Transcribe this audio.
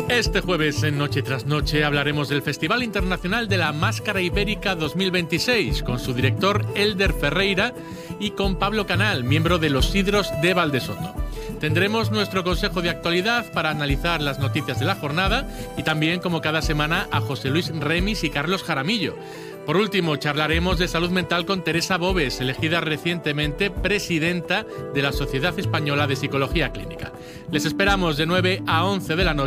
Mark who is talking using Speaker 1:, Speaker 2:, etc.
Speaker 1: Este jueves en Noche tras Noche hablaremos del Festival Internacional de la Máscara Ibérica 2026 con su director Elder Ferreira y con Pablo Canal, miembro de los Sidros de Valdesoto. Tendremos nuestro consejo de actualidad para analizar las noticias de la jornada y también, como cada semana, a José Luis Remis y Carlos Jaramillo. Por último, charlaremos de salud mental con Teresa Bobes, elegida recientemente presidenta de la Sociedad Española de Psicología Clínica. Les esperamos de 9 a 11 de la noche